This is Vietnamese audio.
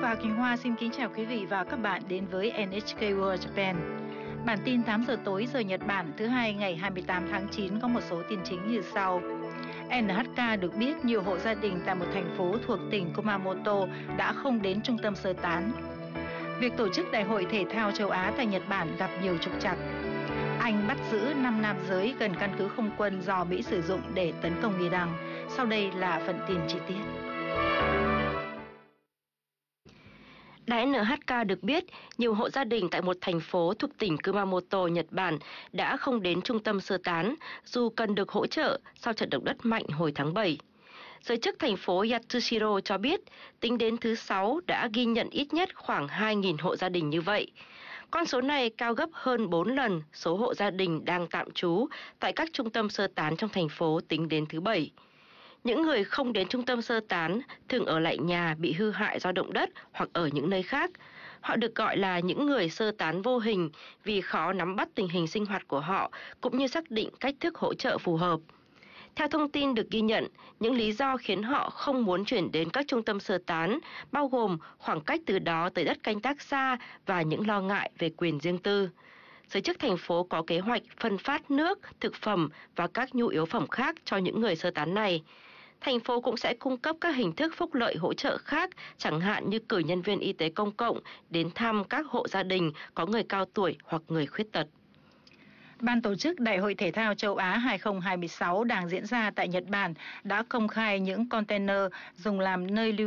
Hà Quỳnh Hoa xin kính chào quý vị và các bạn đến với NHK World Japan. Bản tin 8 giờ tối giờ Nhật Bản thứ hai ngày 28 tháng 9 có một số tin chính như sau. NHK được biết nhiều hộ gia đình tại một thành phố thuộc tỉnh Kumamoto đã không đến trung tâm sơ tán. Việc tổ chức Đại hội Thể thao châu Á tại Nhật Bản gặp nhiều trục trặc. Anh bắt giữ 5 nam giới gần căn cứ không quân do Mỹ sử dụng để tấn công Iran. Sau đây là phần tin chi tiết. Đài NHK được biết, nhiều hộ gia đình tại một thành phố thuộc tỉnh Kumamoto, Nhật Bản đã không đến trung tâm sơ tán dù cần được hỗ trợ sau trận động đất mạnh hồi tháng 7. Giới chức thành phố Yatsushiro cho biết, tính đến thứ Sáu đã ghi nhận ít nhất khoảng 2.000 hộ gia đình như vậy. Con số này cao gấp hơn 4 lần số hộ gia đình đang tạm trú tại các trung tâm sơ tán trong thành phố tính đến thứ Bảy. Những người không đến trung tâm sơ tán thường ở lại nhà bị hư hại do động đất hoặc ở những nơi khác. Họ được gọi là những người sơ tán vô hình vì khó nắm bắt tình hình sinh hoạt của họ cũng như xác định cách thức hỗ trợ phù hợp. Theo thông tin được ghi nhận, những lý do khiến họ không muốn chuyển đến các trung tâm sơ tán bao gồm khoảng cách từ đó tới đất canh tác xa và những lo ngại về quyền riêng tư. Giới chức thành phố có kế hoạch phân phát nước, thực phẩm và các nhu yếu phẩm khác cho những người sơ tán này. Thành phố cũng sẽ cung cấp các hình thức phúc lợi hỗ trợ khác, chẳng hạn như cử nhân viên y tế công cộng đến thăm các hộ gia đình có người cao tuổi hoặc người khuyết tật. Ban tổ chức Đại hội Thể thao châu Á 2026 đang diễn ra tại Nhật Bản đã công khai những container dùng làm nơi lưu